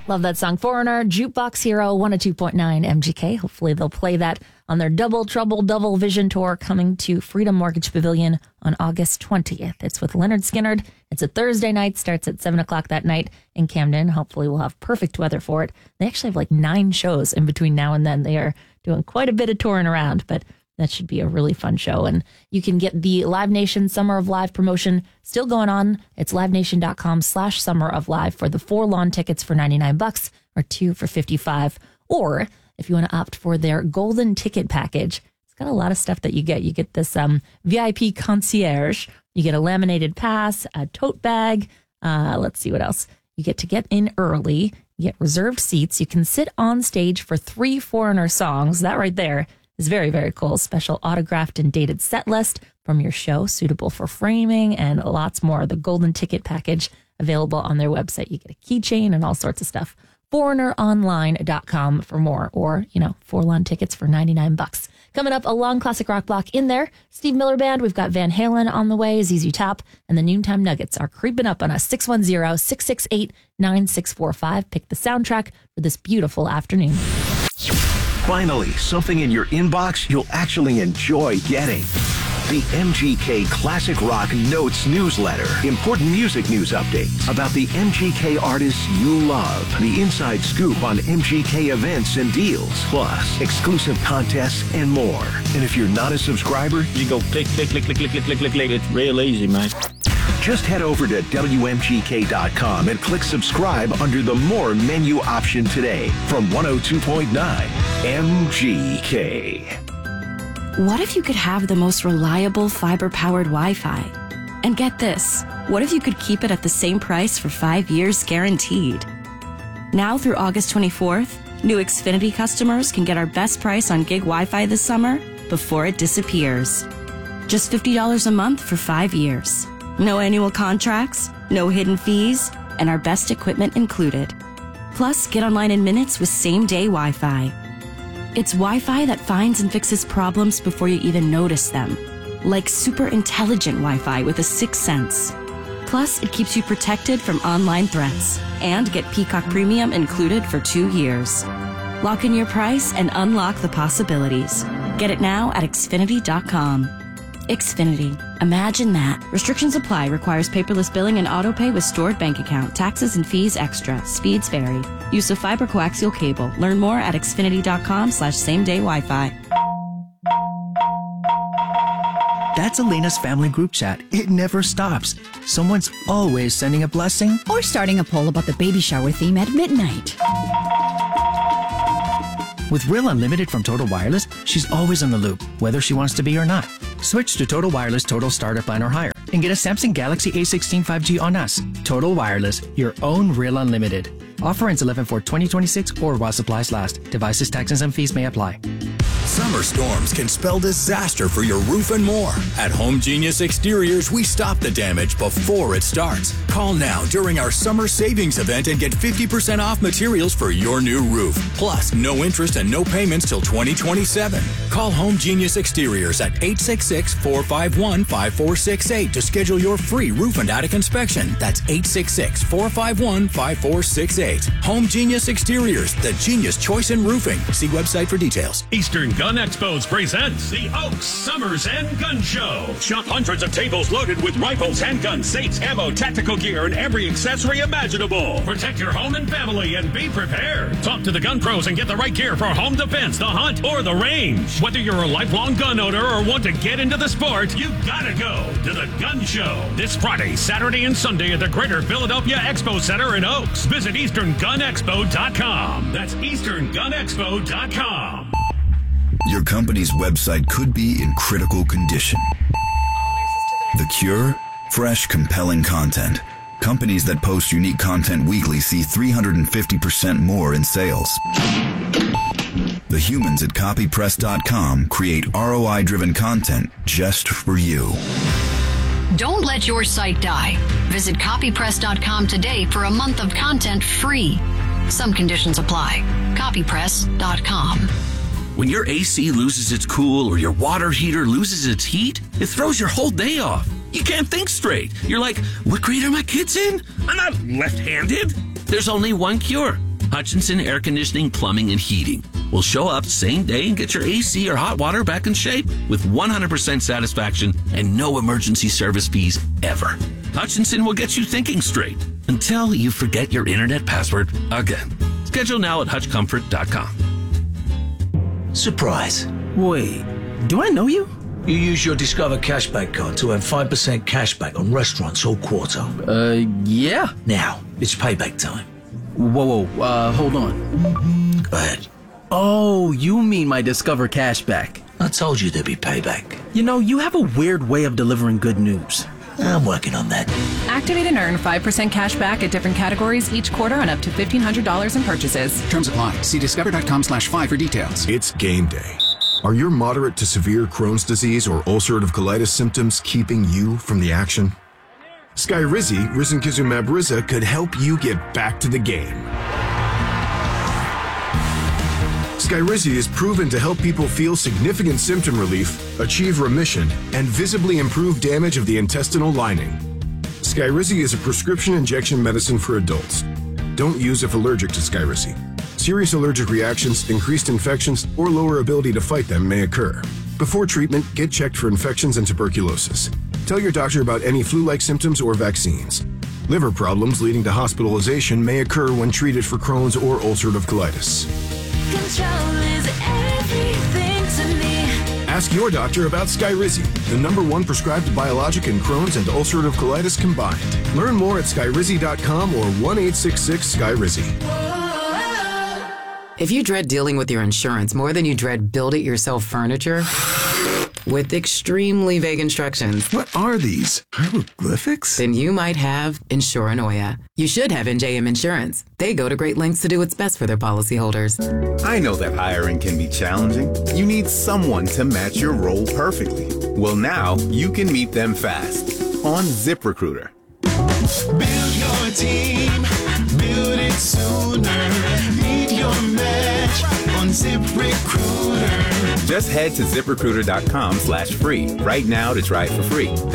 Love that song. Foreigner, Jukebox Hero, 102.9 MGK. Hopefully they'll play that on their Double Trouble Double Vision Tour coming to Freedom Mortgage Pavilion on August 20th. It's with Leonard Skinnard. It's a Thursday night, starts at 7 o'clock that night in Camden. Hopefully we'll have perfect weather for it. They actually have like 9 shows in between now and then. They are doing quite a bit of touring around, but that should be a really fun show. And you can get the Live Nation Summer of Live promotion still going on. It's livenation.com/Summer of Live for the 4 lawn tickets for $99 or 2 for $55. Or if you want to opt for their golden ticket package, it's got a lot of stuff that you get. You get this VIP concierge. You get a laminated pass, a tote bag. Let's see what else. You get to get in early. You get reserved seats. You can sit on stage for 3 Foreigner songs. That right there is very, very cool. Special autographed and dated set list from your show, suitable for framing, and lots more. The golden ticket package available on their website. You get a keychain and all sorts of stuff. ForeignerOnline.com for more, or, 4 lawn tickets for $99. Coming up, a long classic rock block in there. Steve Miller Band. We've got Van Halen on the way, ZZ Top, and the Noontime Nuggets are creeping up on us. 610-668-9645. Pick the soundtrack for this beautiful afternoon. Finally, something in your inbox you'll actually enjoy getting. The MGK Classic Rock Notes newsletter. Important music news updates about the MGK artists you love. The inside scoop on MGK events and deals. Plus, exclusive contests and more. And if you're not a subscriber, you go click. It's real easy, man. Just head over to WMGK.com and click subscribe under the More menu option today from 102.9 MGK. What if you could have the most reliable fiber-powered Wi-Fi? And get this, what if you could keep it at the same price for 5 years guaranteed? Now through August 24th, new Xfinity customers can get our best price on gig Wi-Fi this summer before it disappears. Just $50 a month for 5 years. No annual contracts, no hidden fees, and our best equipment included. Plus, get online in minutes with same-day Wi-Fi. It's Wi-Fi that finds and fixes problems before you even notice them. Like super intelligent Wi-Fi with a 6th sense. Plus, it keeps you protected from online threats. And get Peacock Premium included for 2 years. Lock in your price and unlock the possibilities. Get it now at Xfinity.com. Xfinity. Imagine that. Restrictions apply. Requires paperless billing and autopay with stored bank account. Taxes and fees extra. Speeds vary. Use of fiber coaxial cable. Learn more at Xfinity.com/same-day Wi-Fi. That's Elena's family group chat. It never stops. Someone's always sending a blessing or starting a poll about the baby shower theme at midnight. With Real Unlimited from Total Wireless, she's always in the loop, whether she wants to be or not. Switch to Total Wireless Total Starter Plan or higher and get a Samsung Galaxy A16 5G on us. Total Wireless, your own Real Unlimited. Offer ends 11/4/2026 or while supplies last. Devices, taxes, and fees may apply. Summer storms can spell disaster for your roof and more. At Home Genius Exteriors, we stop the damage before it starts. Call now during our summer savings event and get 50% off materials for your new roof. Plus, no interest and no payments till 2027. Call Home Genius Exteriors at 866-451-5468 to schedule your free roof and attic inspection. That's 866-451-5468. Home Genius Exteriors, the genius choice in roofing. See website for details. Eastern Gun Expos presents the Oaks Summers End Gun Show. Shop hundreds of tables loaded with rifles, handguns, safes, ammo, tactical gear, and every accessory imaginable. Protect your home and family and be prepared. Talk to the gun pros and get the right gear for home defense, the hunt, or the range. Whether you're a lifelong gun owner or want to get into the sport, you gotta go to the Gun Show. This Friday, Saturday, and Sunday at the Greater Philadelphia Expo Center in Oaks. Visit EasternGunExpo.com. That's EasternGunExpo.com. Your company's website could be in critical condition. The cure? Fresh, compelling content. Companies that post unique content weekly see 350% more in sales. The humans at copypress.com create ROI-driven content just for you. Don't let your site die. Visit copypress.com today for a month of content free. Some conditions apply. Copypress.com. When your AC loses its cool or your water heater loses its heat, it throws your whole day off. You can't think straight. You're like, what grade are my kids in? I'm not left-handed. There's only one cure. Hutchinson Air Conditioning, Plumbing, and Heating will show up same day and get your AC or hot water back in shape with 100% satisfaction and no emergency service fees ever. Hutchinson will get you thinking straight until you forget your internet password again. Schedule now at hutchcomfort.com. Surprise. Wait, do I know you? You use your Discover Cashback card to earn 5% cashback on restaurants all quarter. Yeah. Now, it's payback time. Whoa, hold on. Go ahead. Oh, you mean my Discover Cashback. I told you there'd be payback. You know, you have a weird way of delivering good news. I'm working on that. Activate and earn 5% cash back at different categories each quarter on up to $1,500 in purchases. Terms apply. See discover.com/5 for details. It's game day. Are your moderate to severe Crohn's disease or ulcerative colitis symptoms keeping you from the action? Skyrizi, risankizumab Riza, could help you get back to the game. Skyrizi is proven to help people feel significant symptom relief, achieve remission, and visibly improve damage of the intestinal lining. Skyrizi is a prescription injection medicine for adults. Don't use if allergic to Skyrizi. Serious allergic reactions, increased infections, or lower ability to fight them may occur. Before treatment, get checked for infections and tuberculosis. Tell your doctor about any flu-like symptoms or vaccines. Liver problems leading to hospitalization may occur when treated for Crohn's or ulcerative colitis. Control is everything to me. Ask your doctor about Skyrizi, the #1 prescribed biologic in Crohn's and ulcerative colitis combined. Learn more at skyrizi.com or 1-866-SKYRIZI. If you dread dealing with your insurance more than you dread build-it-yourself furniture, with extremely vague instructions. What are these? Hieroglyphics? Then you might have Insuranoia. You should have NJM Insurance. They go to great lengths to do what's best for their policyholders. I know that hiring can be challenging. You need someone to match your role perfectly. Well, now you can meet them fast on ZipRecruiter. Build your team, build it sooner. Meet your match on ZipRecruiter. Just head to ZipRecruiter.com/free right now to try it for free.